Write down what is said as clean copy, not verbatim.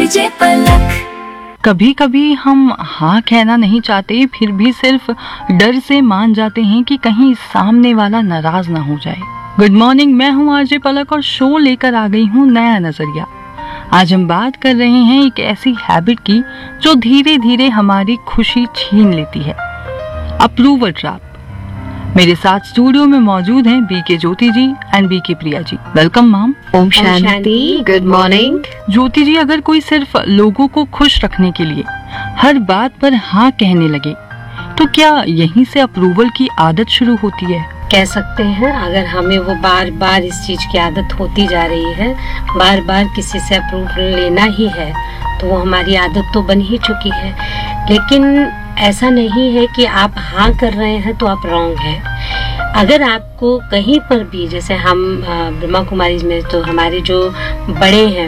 DJ पलक। कभी कभी हम हाँ कहना नहीं चाहते, फिर भी सिर्फ डर से मान जाते हैं कि कहीं सामने वाला नाराज ना हो जाए। गुड मॉर्निंग, मैं हूँ आरजे पलक और शो लेकर आ गई हूँ नया नजरिया। आज हम बात कर रहे हैं एक ऐसी हैबिट की जो धीरे धीरे हमारी खुशी छीन लेती है, अप्रूवल ट्रैप। मेरे साथ स्टूडियो में मौजूद हैं BK Jyoti ji and BK Priya ji. Welcome ma'am. Om Shanti. Good morning. ज्योति जी, अगर कोई सिर्फ लोगों को खुश रखने के लिए हर बात पर हाँ कहने लगे तो क्या यहीं से अप्रूवल की आदत शुरू होती है? कह सकते हैं, अगर हमें वो बार बार इस चीज की आदत होती जा रही है, बार बार किसी से अप्रूवल लेना ही है, तो वो हमारी आदत तो बन ही चुकी है। लेकिन ऐसा नहीं है कि आप हाँ कर रहे हैं तो आप रॉन्ग हैं। अगर आपको कहीं पर भी, जैसे हम ब्रह्मा कुमारी में तो हमारे जो बड़े हैं